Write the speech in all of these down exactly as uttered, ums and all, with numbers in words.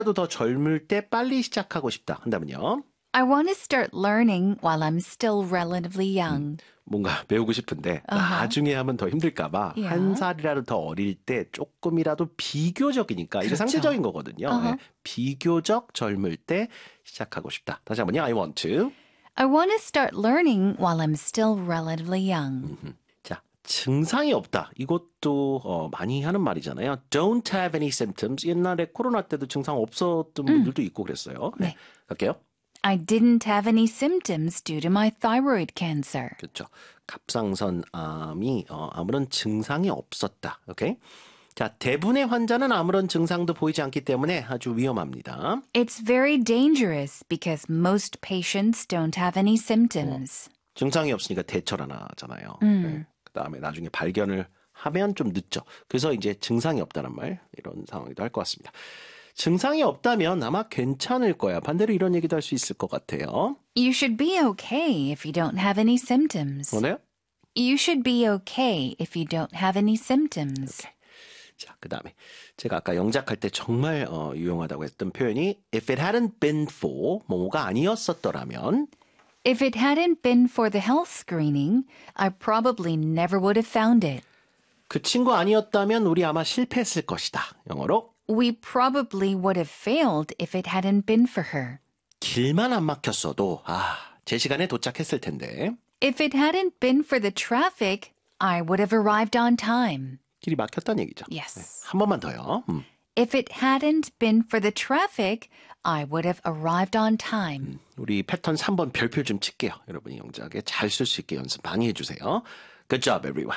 더 젊을 때 빨리 시작하고 싶다 한다면요. I want to start learning while I'm still relatively young. 뭔가 배우고 싶은데 Uh-huh. 나중에 하면 더 힘들까 봐 Yeah. 한 살이라도 더 어릴 때 조금이라도 비교적이니까 이게 그렇죠. 상대적인 거거든요. Uh-huh. 네, 비교적 젊을 때 시작하고 싶다. 다시 한번요. I want to. I want to start learning while I'm still relatively young. 음, 자, 증상이 없다. 이것도 어, 많이 하는 말이잖아요. Don't have any symptoms. 옛날에 코로나 때도 증상 없었던 음. 분들도 있고 그랬어요. 네, 네. 갈게요. I didn't have any symptoms due to my thyroid cancer. 그렇죠. 갑상선암이 어, 아무런 증상이 없었다. 오케이? 자, 대부분의 환자는 아무런 증상도 보이지 않기 때문에 아주 위험합니다. It's very dangerous because most patients don't have any symptoms. 어, 증상이 없으니까 대처를 안 하잖아요. 음. 네. 그다음에 나중에 발견을 하면 좀 늦죠. 그래서 이제 증상이 없다는 말 이런 상황이도 할 것 같습니다. 증상이 없다면 아마 괜찮을 거야. 반대로 이런 얘기도 할 수 있을 것 같아요. You should be okay if you don't have any symptoms. 뭐네요? You should be okay if you don't have any symptoms. 오케이. 자, 그 다음에 제가 아까 영작할 때 정말 어, 유용하다고 했던 표현이 If it hadn't been for 뭐뭐가 아니었었더라면 If it hadn't been for the health screening, I probably never would have found it. 그 친구 아니었다면 우리 아마 실패했을 것이다. 영어로 We probably would have failed if it hadn't been for her. 길만 안 막혔어도 아, 제 시간에 도착했을 텐데 If it hadn't been for the traffic, I would have arrived on time. 길이 막혔다는 얘기죠. Yes. 네, 한 번만 더요. 음. If it hadn't been for the traffic, I would have arrived on time. 우리 패턴 삼 번 별표 좀 칠게요. 여러분이 영작에 잘 쓸 수 있게 연습 많이 해주세요. Good job, everyone.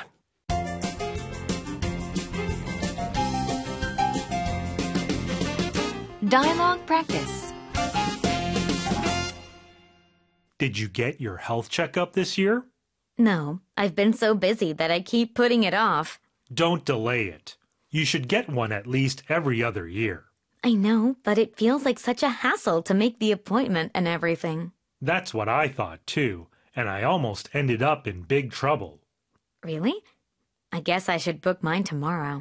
Dialogue practice. Did you get your health checkup this year? No, I've been so busy that I keep putting it off. Don't delay it. You should get one at least every other year. I know, but it feels like such a hassle to make the appointment and everything. That's what I thought too, and I almost ended up in big trouble. Really? I guess I should book mine tomorrow.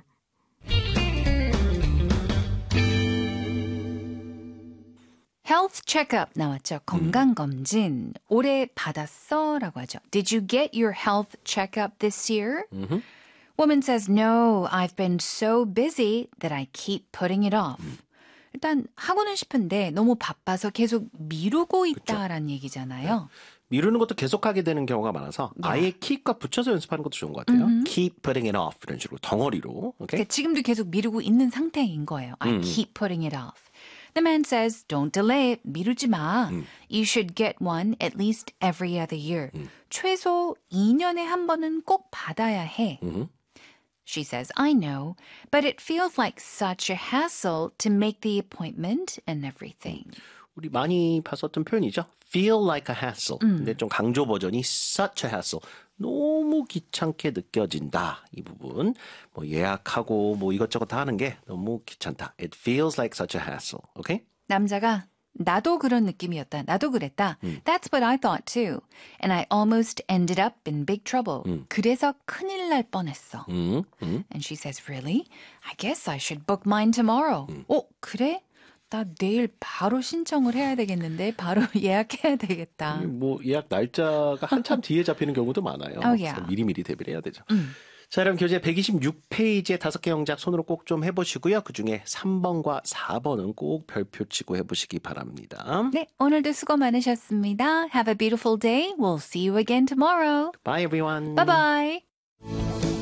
Health checkup 나왔죠. 건강검진. 올해 받았어? 라고 하죠. Did you get your health checkup this year? Mm-hmm. Woman says, no, I've been so busy that I keep putting it off. 음. 일단 하고는 싶은데 너무 바빠서 계속 미루고 있다라는 얘기잖아요. 네. 미루는 것도 계속하게 되는 경우가 많아서 Yeah. 아예 keep과 붙여서 연습하는 것도 좋은 것 같아요. Mm-hmm. Keep putting it off 이런 식으로 덩어리로. Okay? 그러니까 지금도 계속 미루고 있는 상태인 거예요. I 음. keep putting it off. The man says, don't delay it. 미루지 마. 음. You should get one at least every other year. 음. 최소 이 년에 한 번은 꼭 받아야 해. Mm-hmm. She says, I know, but it feels like such a hassle to make the appointment and everything. 우리 많이 봤었던 표현이죠. Feel like a hassle. 음. 근데 좀 강조 버전이 such a hassle. 너무 귀찮게 느껴진다. 이 부분. 뭐 예약하고 뭐 이것저것 다 하는 게 너무 귀찮다. It feels like such a hassle. Okay? 남자가 나도 그런 느낌이었다. 나도 그랬다. 음. That's what I thought too. And I almost ended up in big trouble. 음. 그래서 큰일 날 뻔했어. 음, 음. And she says, really? I guess I should book mine tomorrow. 음. 어, 그래? 나 내일 바로 신청을 해야 되겠는데 바로 예약해야 되겠다. 뭐 예약 날짜가 한참 뒤에 잡히는 경우도 많아요. Oh, yeah. 그래서 미리미리 대비를 해야 되죠. 음. 자, 그럼 교재 백이십육 페이지의 다섯 개 영작 손으로 꼭 좀 해보시고요. 그중에 삼 번과 사 번은 꼭 별표 치고 해보시기 바랍니다. 네, 오늘도 수고 많으셨습니다. Have a beautiful day. We'll see you again tomorrow. Bye, everyone. Bye-bye.